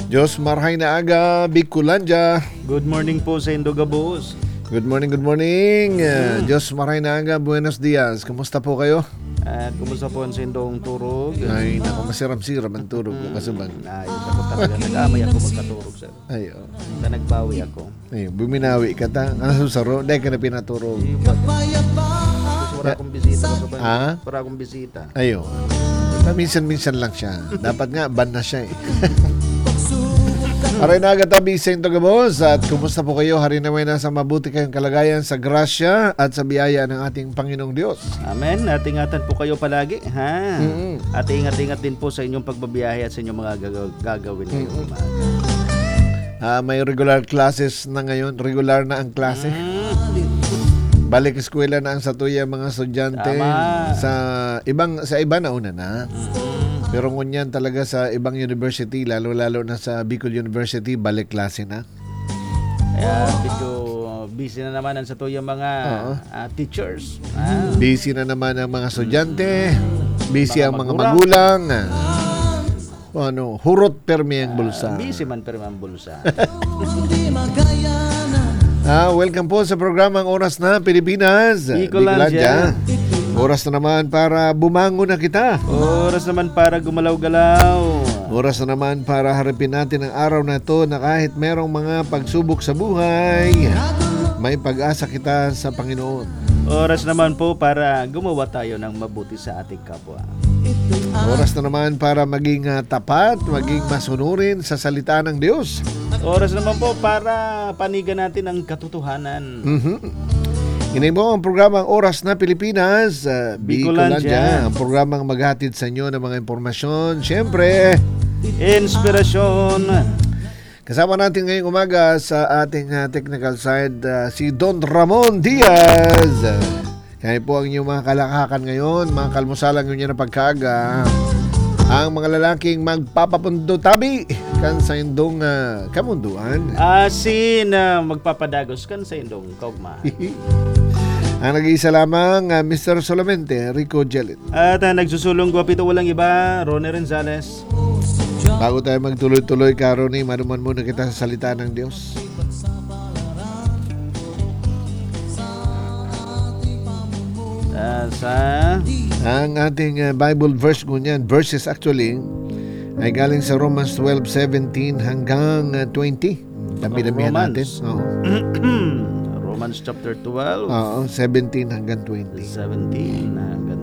Diyos marhay na aga, Bicolanja. Good morning po sa Indogabos. Good morning, good morning. Diyos marhay na aga, buenos dias. Kumusta po kayo? At kumusta po ang sindong turog? Ay, naku, masiram-siram ang turog ko kasabang. Ayos ako talaga. Nag-amay ako magkaturog, sir. Ay, Na nagbawi ako. ay, buminawi ka ta. Ano susaro? Dahil ka na pinaturog. Wala akong bisita. Ah? Wala akong bisita. Ayo. Minsan-minsan lang siya. Dapat nga, ban na siya eh. Aray na agad tabi sa Indogabos. At kumusta po kayo? Hari naman na sa mabuti kayong kalagayan sa grasya at sa biyaya ng ating Panginoong Diyos. Amen. At ingatan po kayo palagi. Ha? Mm-hmm. At ingat-ingat din po sa inyong pagbabiyahe at sa inyong mga gagawin ngayong umaga. May regular classes na ngayon. Regular na ang klase. Balik eskwela na ang satuya mga estudyante. Tama. Sa iba na una na. Pero ngunyan talaga sa ibang university, lalo-lalo na sa Bicol University, balik klase na. Kaya medyo busy na naman ang satuyang mga teachers. Busy na naman ang mga estudyante, busy ang mga magulang. magulang. Hurot permi ang bulsa. Busy man pero ang bulsa. Welcome po sa programang Oras na Pilipinas. Bicolanja. Oras na naman para bumangon na kita. Oras naman para gumalaw-galaw. Oras na naman para harapin natin ang araw na ito na kahit merong mga pagsubok sa buhay, may pag-asa kita sa Panginoon. Oras naman po para gumawa tayo ng mabuti sa ating kapwa. Oras na naman para maging tapat, maging masunurin sa salita ng Diyos. Oras naman po para panigan natin ang katotohanan. Hinay mo ang programang Oras na Pilipinas, Bicolanja. ang programang maghatid sa inyo ng mga impormasyon. Siyempre, Inspirasyon. kasama natin ngayong umaga sa ating technical side si Don Ramon Diaz. Kaya po ang inyong mga kalakakan ngayon, mga kalmusalan nyo na pagkaga. Ang mga lalaking magpapapundo tabi kan sa indong kamunduan. Asin magpapadagos kan sa indong kaugma. Ang nag-iisa lamang, Mr. Solamente, Rico Jellit. At nagsusulong gwapito walang iba, Ronnie Renzales. Bago tayo magtuloy-tuloy, Karoni, manuman muna kita sa salita ng Diyos. Ang ating Bible verse ngunyan, verses actually, ay galing sa Romans 12:17 hanggang 20. Dami-damihan natin. Romans chapter 12. 17 hanggang 20. 17 hanggang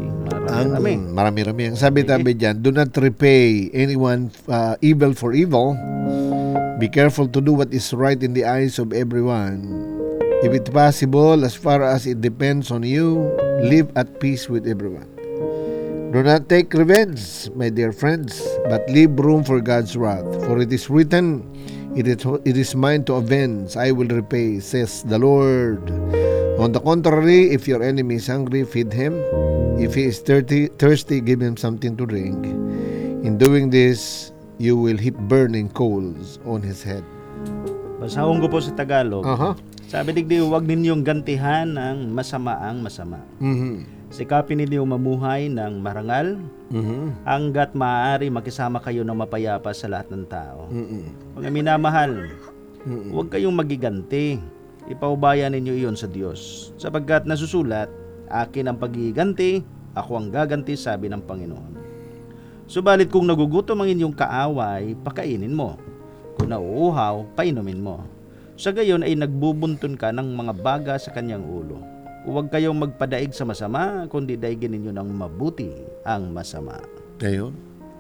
20. Marami-rami. Ang sabi-tabi dyan, do not repay anyone evil for evil. Be careful to do what is right in the eyes of everyone. If it's possible, as far as it depends on you, live at peace with everyone. Do not take revenge, my dear friends, but leave room for God's wrath. For it is written, it is mine to avenge, I will repay, says the Lord. On the contrary, if your enemy is hungry, feed him. If he is thirsty, give him something to drink. In doing this, you will heap burning coals on his head. Basahon ko po sa Tagalog. Sabi digdi, huwag ninyong gantihan ng masama ang masama. Sikapin ninyo mamuhay ng marangal hanggat maaari makisama kayo ng mapayapa sa lahat ng tao. Mga minamahal, huwag kayong magiganti. Ipaubayan ninyo iyon sa Diyos. Sapagkat nasusulat, akin ang pagiganti, ako ang gaganti, sabi ng Panginoon. Subalit kung nagugutom ang inyong kaaway, pakainin mo. Kung nauuhaw, painumin mo. Sa gayon ay nagbubuntun ka ng mga baga sa kanyang ulo. Huwag kayong magpadaig sa masama, kundi daigin ninyo ng mabuti ang masama. Ngayon,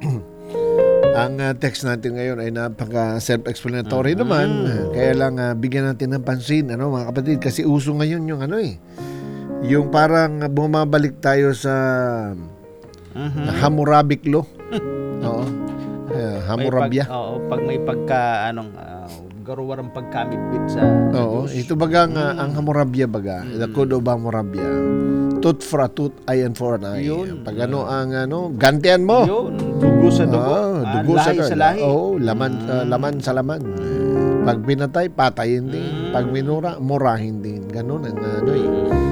ang text natin ngayon ay napaka-self-explanatory naman. Kaya lang bigyan natin ng pansin, mga kapatid, kasi uso ngayon yung yung parang bumabalik tayo sa Hammurabic law. Oo. Hammurabia. Pag may pagka garuwarang pagkamit-bit sa Oo, ito bagang ang Hammurabia baga, the code of Hammurabia. Tooth for a tooth, eye and for an eye. Yun. Pag gantian mo. Yun, dugo sa dugo. Dugo lahi sa lahi. Laman sa laman. Pag pinatay, patayin din. Pag minura, murahin din. Ganun ang